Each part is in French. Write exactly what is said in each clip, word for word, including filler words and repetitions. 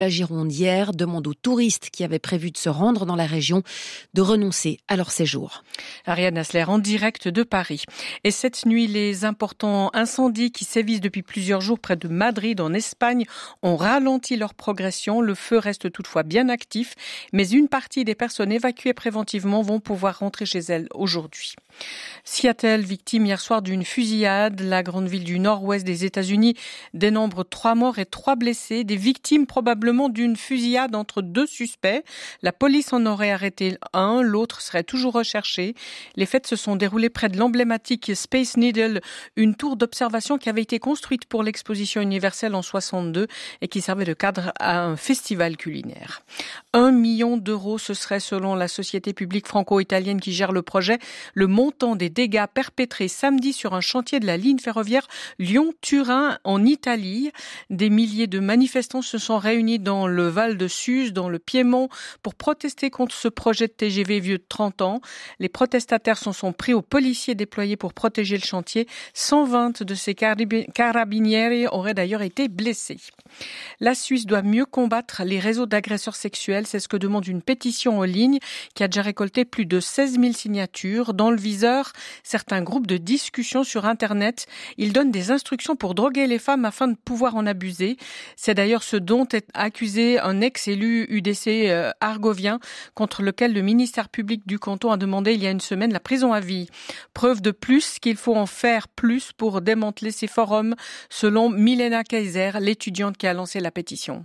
La Gironde hier demande aux touristes qui avaient prévu de se rendre dans la région de renoncer à leur séjour. Ariane Asler en direct de Paris. Et cette nuit, les importants incendies qui sévissent depuis plusieurs jours près de Madrid en Espagne ont ralenti leur progression. Le feu reste toutefois bien actif, mais une partie des personnes évacuées préventivement vont pouvoir rentrer chez elles aujourd'hui. Seattle, victime hier soir d'une fusillade. La grande ville du nord-ouest des États-Unis dénombre trois morts et trois blessés. Des victimes probablement d'une fusillade entre deux suspects. La police en aurait arrêté un, l'autre serait toujours recherché. Les faits se sont déroulés près de l'emblématique Space Needle, une tour d'observation qui avait été construite pour l'exposition universelle en soixante-deux et qui servait de cadre à un festival culinaire. Un million d'euros, ce serait selon la société publique franco-italienne qui gère le projet, le montant des dégâts perpétrés samedi sur un chantier de la ligne ferroviaire Lyon-Turin en Italie. Des milliers de manifestants se sont réunis dans le Val de Suse, dans le Piémont, pour protester contre ce projet de T G V vieux de trente ans. Les protestataires s'en sont pris aux policiers déployés pour protéger le chantier. cent vingt de ces carabinieri auraient d'ailleurs été blessés. La Suisse doit mieux combattre les réseaux d'agresseurs sexuels. C'est ce que demande une pétition en ligne qui a déjà récolté plus de seize mille signatures. Dans le viseur, certains groupes de discussion sur Internet. Ils donnent des instructions pour droguer les femmes afin de pouvoir en abuser. C'est d'ailleurs ce dont est accusé un ex-élu U D C euh, argovien contre lequel le ministère public du canton a demandé il y a une semaine la prison à vie. Preuve de plus qu'il faut en faire plus pour démanteler ces forums, selon Milena Kaiser, l'étudiante qui a lancé la pétition.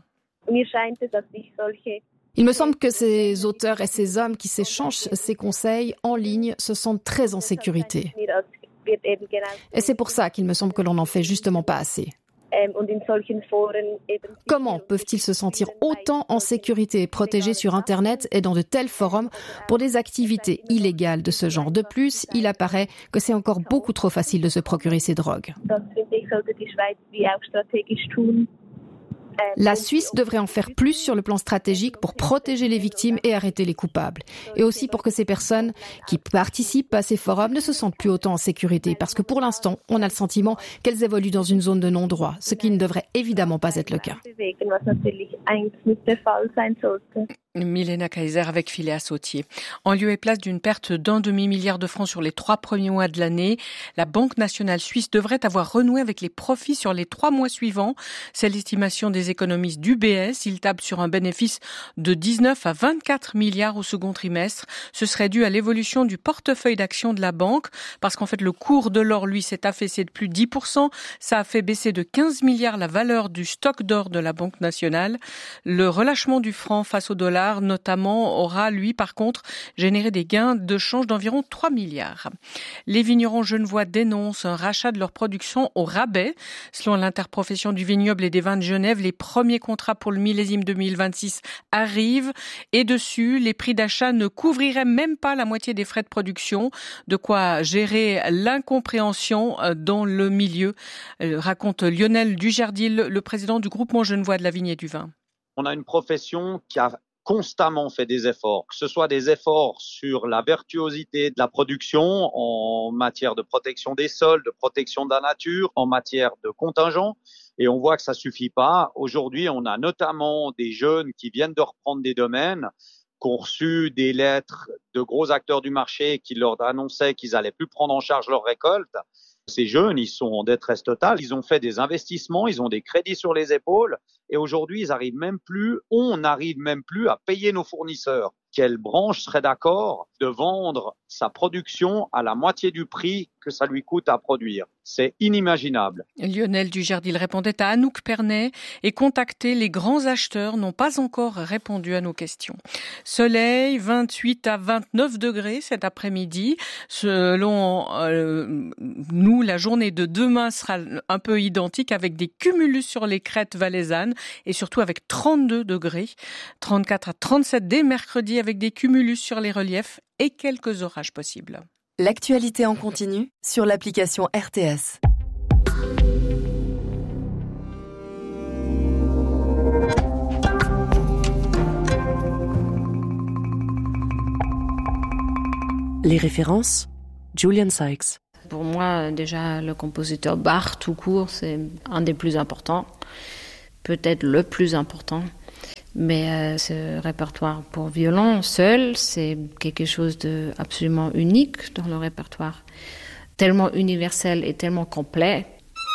Il me semble que ces auteurs et ces hommes qui s'échangent ces conseils en ligne se sentent très en sécurité. Et c'est pour ça qu'il me semble que l'on n'en fait justement pas assez. Comment peuvent-ils se sentir autant en sécurité et protégés sur Internet et dans de tels forums pour des activités illégales de ce genre? De plus, il apparaît que c'est encore beaucoup trop facile de se procurer ces drogues. La Suisse devrait en faire plus sur le plan stratégique pour protéger les victimes et arrêter les coupables. Et aussi pour que ces personnes qui participent à ces forums ne se sentent plus autant en sécurité. Parce que pour l'instant, on a le sentiment qu'elles évoluent dans une zone de non-droit, ce qui ne devrait évidemment pas être le cas. Milena Kaiser avec Philéa Sautier. En lieu et place d'une perte d'un demi-milliard de francs sur les trois premiers mois de l'année, la Banque nationale suisse devrait avoir renoué avec les profits sur les trois mois suivants. C'est l'estimation des économistes d'U B S. Ils tablent sur un bénéfice de dix-neuf à vingt-quatre milliards au second trimestre. Ce serait dû à l'évolution du portefeuille d'actions de la banque, parce qu'en fait le cours de l'or, lui, s'est affaissé de plus de dix pour cent. Ça a fait baisser de quinze milliards la valeur du stock d'or de la Banque nationale. Le relâchement du franc face au dollar notamment aura, lui, par contre, généré des gains de change d'environ trois milliards. Les vignerons genevois dénoncent un rachat de leur production au rabais. Selon l'interprofession du vignoble et des vins de Genève, les premiers contrats pour le millésime deux mille vingt-six arrivent et dessus, les prix d'achat ne couvriraient même pas la moitié des frais de production, de quoi gérer l'incompréhension dans le milieu, raconte Lionel Dujardil, le président du groupement genevois de la vigne et du vin. On a une profession qui a constamment fait des efforts, que ce soit des efforts sur la vertuosité de la production en matière de protection des sols, de protection de la nature, en matière de contingent. Et on voit que ça suffit pas. Aujourd'hui, on a notamment des jeunes qui viennent de reprendre des domaines, qui ont reçu des lettres de gros acteurs du marché qui leur annonçaient qu'ils allaient plus prendre en charge leur récolte. Ces jeunes, ils sont en détresse totale. Ils ont fait des investissements, ils ont des crédits sur les épaules. Et aujourd'hui, ils arrivent même plus, on n'arrive même plus à payer nos fournisseurs. Quelle branche serait d'accord de vendre sa production à la moitié du prix que ça lui coûte à produire? C'est inimaginable. Lionel Dujardil répondait à Anouk Pernet et contacter les grands acheteurs n'ont pas encore répondu à nos questions. Soleil, vingt-huit à vingt-neuf degrés cet après-midi. Selon euh, nous, la journée de demain sera un peu identique avec des cumulus sur les crêtes valaisannes et surtout avec trente-deux degrés, trente-quatre à trente-sept dès mercredi avec des cumulus sur les reliefs et quelques orages possibles. L'actualité en continu sur l'application R T S. Les références, Julian Sykes. Pour moi, déjà, le compositeur Bach, tout court, c'est un des plus importants, peut-être le plus important. Mais euh, ce répertoire pour violon seul, c'est quelque chose d'absolument unique dans le répertoire. Tellement universel et tellement complet.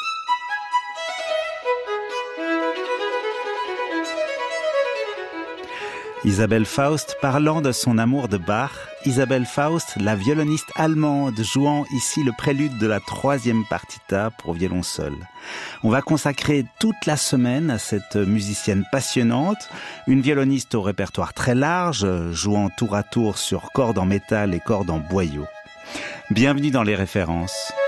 Isabelle Faust parlant de son amour de Bach. Isabelle Faust, la violoniste allemande, jouant ici le prélude de la troisième partita pour violon seul. On va consacrer toute la semaine à cette musicienne passionnante, une violoniste au répertoire très large, jouant tour à tour sur cordes en métal et cordes en boyau. Bienvenue dans les références.